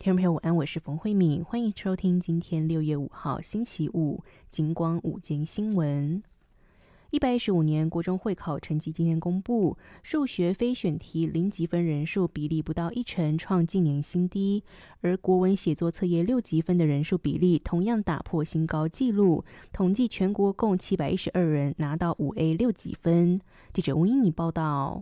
听众朋友午安，我是冯慧敏，欢迎收听今天6月5号星期五金光午间新闻。115年国中会考成绩今天公布，数学非选题零级分人数比例不到10%，创近年新低，而国文写作测验6级分的人数比例同样打破新高纪录，统计全国共712人拿到5A 6级分。记者吴英妮报道。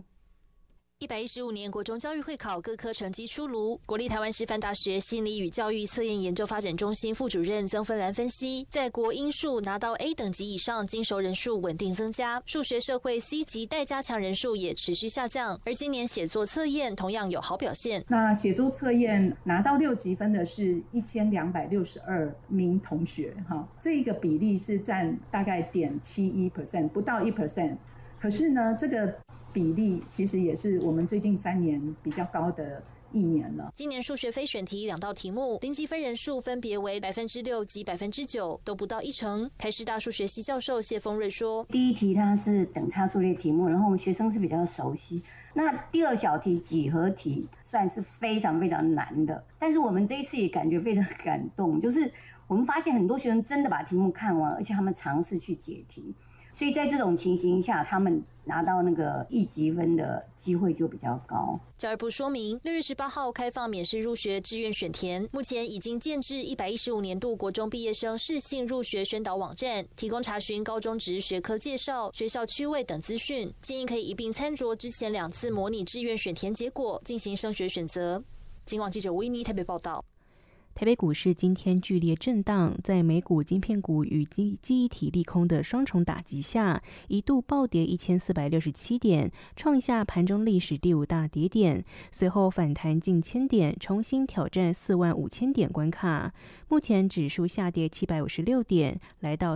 115年国中教育会考各科成绩出炉，国立台湾师范大学心理与教育测验研究发展中心副主任曾芬兰分析，在国英数拿到 A 等级以上精熟人数稳定增加，数学社会 C 级待加强人数也持续下降，而今年写作测验同样有好表现。 那写作测验拿到6级分的是1262名同学，这一个比例是占大概0.71%，不到1%。可是呢，这个比例其实也是我们最近3年比较高的一年了。 今年数学非选题2道题目零级分人数分别为6%及9%，都不到1成。台师大数学系教授谢峰瑞说， 第一题它是等差数列题目，然后我们学生是比较熟悉。那第二小题几何题算是非常非常难的，但是我们这一次也感觉非常感动，就是我们发现很多学生真的把题目看完，而且他们尝试去解题。所以在这种情形下，他们拿到那个1级分的机会就比较高。 教育部说明，6月18号开放免试入学志愿选填，目前已经建置115年度国中毕业生适性入学宣导网站，提供查询高中职学科介绍、学校区位等资讯，建议可以一并参酌之前2次模拟志愿选填结果，进行升学选择。警广记者吴依妮台北报道。 台北股市今天剧烈震荡，在美股晶片股与记忆体利空的双重打击下，一度暴跌1467点，创下盘中历史第5大跌点，随后反弹近1000点，重新挑战45000点关卡。目前指数下跌756点，来到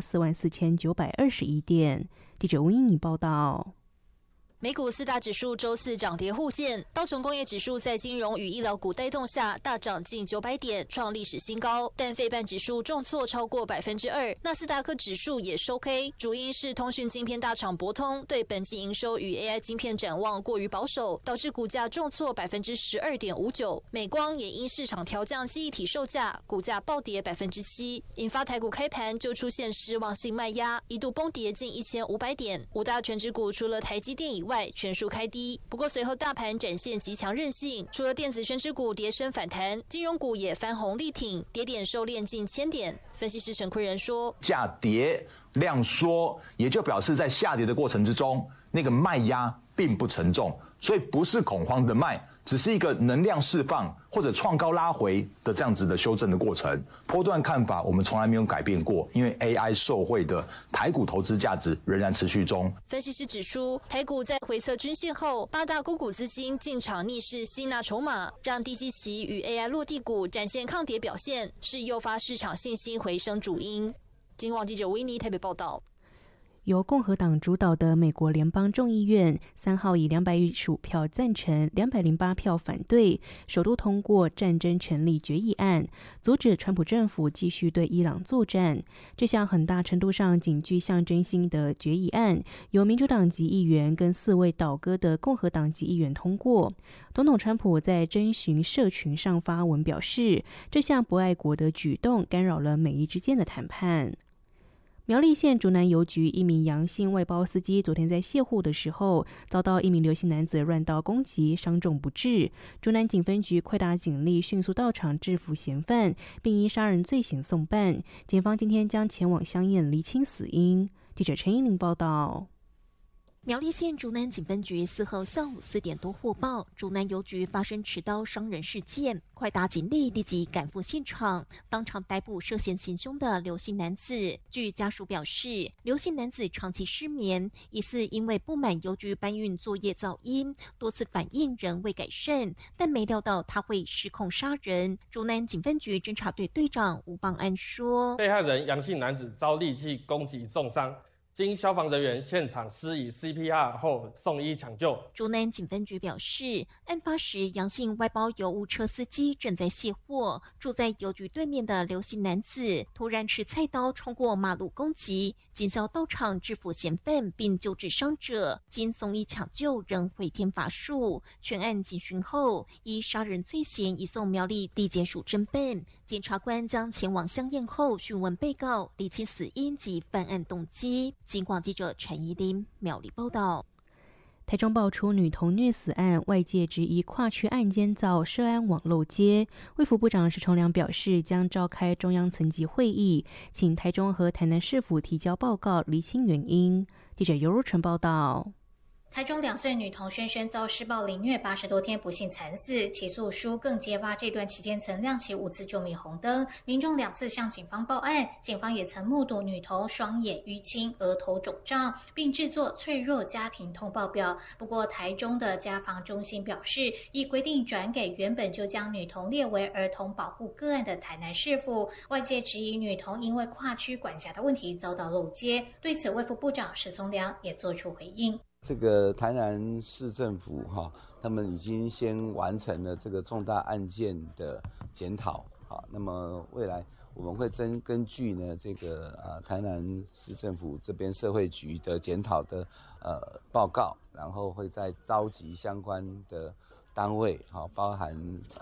44921点。记者吴英妮报道。 美股4大指数周四涨跌互见，道琼工业指数在金融与医疗股带动下大涨近900点，创历史新高，但费半指数重挫超过2%，纳斯达克指数也收 K， 主因是通讯晶片大厂博通对本季营收与 AI 晶片展望过于保守，导致股价重挫12.59%。美光也因市场调降记忆体售价，股价暴跌7%，引发台股开盘就出现失望性卖压，一度崩跌近1500点。5大全指股除了台积电以外全数开低，不过随后大盘展现极强韧性，除了电子全指股跌升反弹，金融股也翻红力挺，跌点收敛近1000点。分析师陈奎仁说， 价跌量缩，也就表示在下跌的过程之中，那个卖压并不沉重，所以不是恐慌的卖，只是一个能量释放或者创高拉回的这样子的修正的过程。波段看法我们从来没有改变过，因为 AI 受惠的台股投资价值仍然持续中。 分析师指出，台股在回测均线后，8大公股资金进场逆势吸纳筹码，让低基期与 AI 落地股展现抗跌表现，是诱发市场信心回升主因。金广记者维尼台北报道。 由共和党主导的美国联邦众议院3号以215票赞成、208票反对，首度通过战争权利决议案，阻止川普政府继续对伊朗作战。这项很大程度上仅具象征性的决议案，由民主党籍议员跟4位倒戈的共和党籍议员通过。总统川普在征询社群上发文表示，这项不爱国的举动干扰了美伊之间的谈判。苗栗县竹南邮局一名阳性外包司机昨天在卸货的时候，遭到一名刘姓男子乱刀攻击，伤重不治。竹南警分局快打警力迅速到场制服嫌犯，并依杀人罪行送办。检方今天将前往相验厘清死因。记者陈依玲报道。 苗栗县竹南警分局4号下午4点多获报，竹南邮局发生持刀伤人事件，快打警力立即赶赴现场，当场逮捕涉嫌行凶的刘姓男子。据家属表示，刘姓男子长期失眠，疑似因为不满邮局搬运作业噪音，多次反映仍未改善，但没料到他会失控杀人。竹南警分局侦查队队长吴邦安说， 被害人杨姓男子遭利器攻击重伤， 经消防人员现场施以 CPR 后送医抢救。 竹南警分局表示，案发时阳性外包邮物车司机正在卸货，住在邮局对面的刘姓男子突然持菜刀冲过马路攻击，警消到场制服嫌犯并救治伤者，经送医抢救仍回天乏术。全案警讯后，以杀人罪嫌移送苗栗地检署侦办。检察官将前往相验后讯问被告，厘清死因及犯案动机。警广记者陈怡琳苗栗报道。 台中爆出女童虐死案，外界质疑跨区案件遭涉案网漏接。卫福部长石崇良表示，将召开中央层级会议，请台中和台南市府提交报告，厘清原因。记者尤如成报道。 台中2岁女童萱萱遭施暴凌虐80多天不幸惨死，起诉书更揭发这段期间曾亮起5次救命红灯，民众2次向警方报案，警方也曾目睹女童双眼淤青、额头肿胀，并制作脆弱家庭通报表。不过台中的家防中心表示，依规定转给原本就将女童列为儿童保护个案的台南市府，外界质疑女童因为跨区管辖的问题遭到漏接。对此，卫福部长石崇良也作出回应。 这个台南市政府他们已经先完成了这个重大案件的检讨，那么未来我们会根据呢这个台南市政府这边社会局的检讨的报告，然后会再召集相关的单位，包含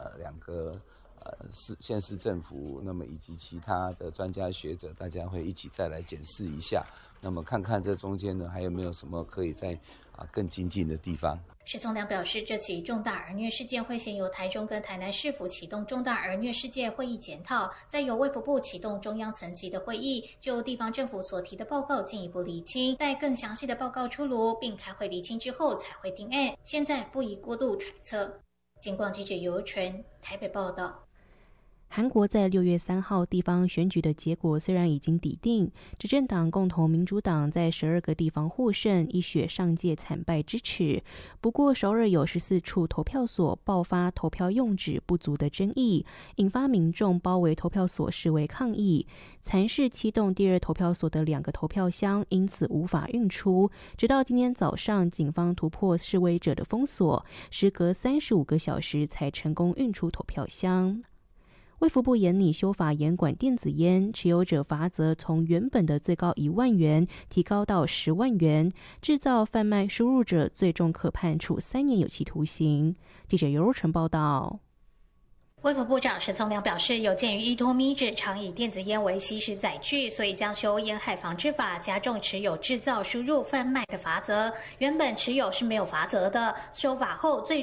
2个县市政府，那么以及其他的专家学者，大家会一起再来检视一下。那么看看这中间呢，还有没有什么可以再更精进的地方。 石崇良表示，这起重大儿虐事件会先由台中跟台南市府启动重大儿虐事件会议检讨，再由卫福部启动中央层级的会议，就地方政府所提的报告进一步厘清，待更详细的报告出炉并开会厘清之后才会定案，现在不宜过度揣测。警广记者尤纯台北报道。 韩国在6月3号地方选举的结果虽然已经底定，执政党共同民主党在12个地方获胜，一雪上届惨败之耻。不过首尔有14处投票所爆发投票用纸不足的争议，引发民众包围投票所示威抗议。蚕市启动第2投票所的2个投票箱因此无法运出，直到今天早上警方突破示威者的封锁，时隔35个小时才成功运出投票箱。卫福部严拟修法严管电子烟，持有者罚则从原本的最高1万元提高到10万元，制造、贩卖、输入者最重可判处3年有期徒刑。记者尤如成报道。 卫福部长石聪良表示，有鉴于依托咪纸常以电子烟为吸食载具，所以将修烟害防治法，加重持有、制造、输入、贩卖的罚则。原本持有是没有罚则的，修法后最